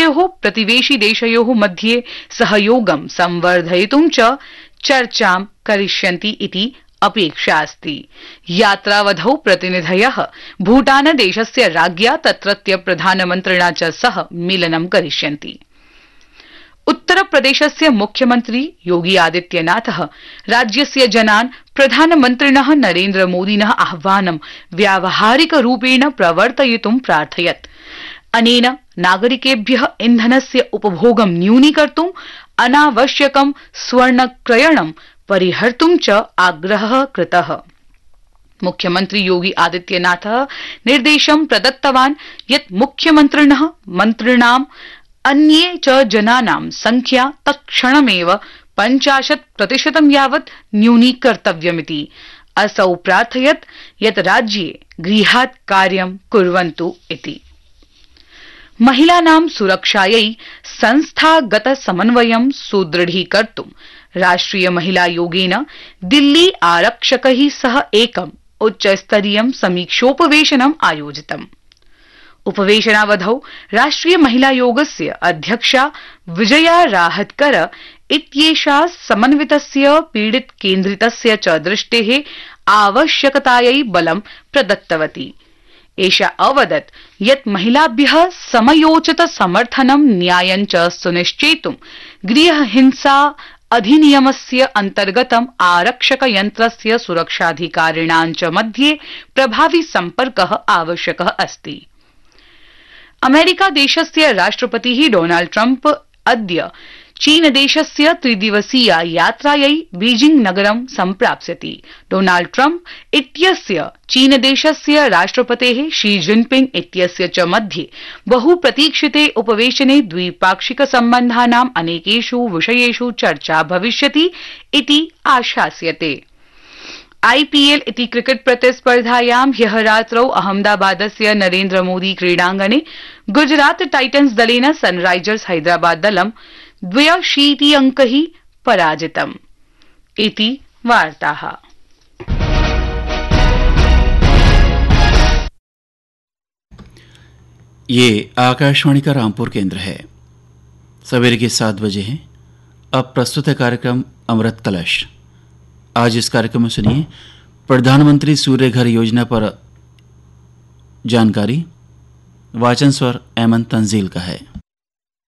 उभयोः प्रतिवेशि देशयोः मध्ये सहयोगं संवर्धयितुं च चर्चां करिष्यन्ति इति अपेक्षा अस्ति। यात्रावधौ प्रतिनिधयः भूटानदेशस्य राज्ञा तत्रत्य प्रधानमन्त्रिणा च सह मेलनं करिष्यन्ति। उत्तरप्रदेशस्य मुख्यमन्त्री योगी आदित्यनाथः राज्यस्य जनान् प्रधानमन्त्रिणः नरेन्द्रमोदिनः आह्वानं व्यावहारिकरूपेण प्रवर्तयितुं प्रार्थयत्। अनेन नागरिकेभ्यः इन्धनस्य उपभोगं न्यूनीकर्तुं अनावश्यकं स्वर्णक्रयणं परिहर्तुं च आग्रहः कृतः। मुख्यमन्त्री योगी आदित्यनाथः निर्देशं प्रदत्तवान् यत् मुख्यमन्त्रिणः मन्त्रिणाम् अन्ये च जनानां संख्या तत्क्षणमेव 50% यावत् न्यूनीकर्तव्यमिति। असौ प्रार्थयत् यत् राज्ये गृहात् कार्यं कुर्वन्तु इति। महिलानां सुरक्षायै संस्थागत समन्वयं सुदृढीकर्तुं राष्ट्रिय महिलायोगेन दिल्ली आरक्षकैः सह एकम् उच्चस्तरीयं समीक्षोपवेशनम् आयोजितम्। उपवेशनावधौ राष्ट्रिय महिलायोगस्य अध्यक्षा विजया राहतकर इत्येषा समन्वितस्य पीडित केन्द्रितस्य च दृष्टेः आवश्यकतायै बलं प्रदत्तवती। एषा अवदत् यत् महिलाभ्यः समयोचित समर्थनं न्यायं च सुनिश्चेतुं गृहहिंसा अधिनियमस्य अन्तर्गतम् आरक्षकयन्त्रस्य सुरक्षाधिकारिणां च मध्ये प्रभावी सम्पर्कः आवश्यकः अस्ति। अमेरिकादेशस्य राष्ट्रपतिः डोनाल्ड ट्रम्प अद्य चीनदेशस्य त्रिदिवसीया यात्रायै बीजिंग नगरं सम्प्राप्स्यति। डोनाल्ड ट्रम्प इत्यस्य चीनदेशस्य राष्ट्रपतेः शी जिनपिंग इत्यस्य च मध्ये बहुप्रतीक्षिते उपवेशने द्विपाक्षिक सम्बन्धानाम् अनेकेषु विषयेषु चर्चा भविष्यति इति आशास्यते। आईपीएल इति क्रिकेट प्रतिस्पर्धायां ह्यः रात्रौ अहमदाबादस्य नरेन्द्र मोदी क्रीडाङ्गणे गुजरात टाइटन्स दलेन सनराइजर्स हैदराबाद दलं 82 अंकैः पराजितम् इति वार्ताः। ये आकाशवाणी का रामपुर केंद्र है। सवेरे के 7 बजे हैं। अब प्रस्तुत है कार्यक्रम अमृत कलश। आज इस कार्यक्रम में सुनिए प्रधानमंत्री सूर्य घर योजना पर जानकारी। वाचन स्वर एमन तंजील का है।